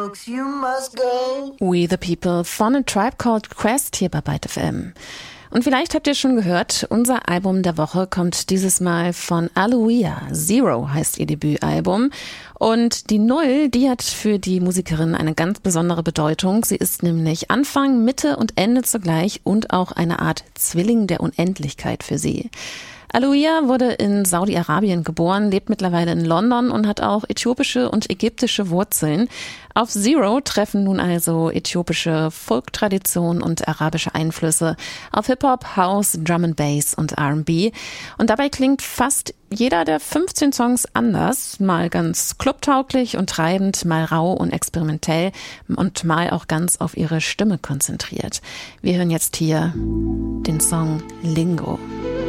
folks, you must go. We the People von A Tribe Called Quest hier bei Byte FM. Und vielleicht habt ihr schon gehört, unser Album der Woche kommt dieses Mal von Aloia. Zero heißt ihr Debütalbum. Und die Null, die hat für die Musikerin eine ganz besondere Bedeutung. Sie ist nämlich Anfang, Mitte und Ende zugleich und auch eine Art Zwilling der Unendlichkeit für sie. Aloia wurde in Saudi-Arabien geboren, lebt mittlerweile in London und hat auch äthiopische und ägyptische Wurzeln. Auf Zero treffen nun also äthiopische Folk-Tradition und arabische Einflüsse auf Hip-Hop, House, Drum and Bass und R&B. Und dabei klingt fast jeder der 15 Songs anders, mal ganz clubtauglich und treibend, mal rau und experimentell und mal auch ganz auf ihre Stimme konzentriert. Wir hören jetzt hier den Song Lingo.